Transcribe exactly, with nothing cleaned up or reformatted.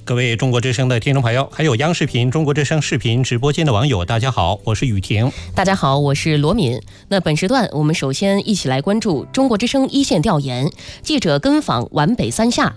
各位中国之声的听众朋友，还有央视频中国之声视频直播间的网友，大家好，我是雨婷。 大家好，我是罗敏。那本时段我们首先一起来关注中国之声一线调研，记者跟访皖北三下。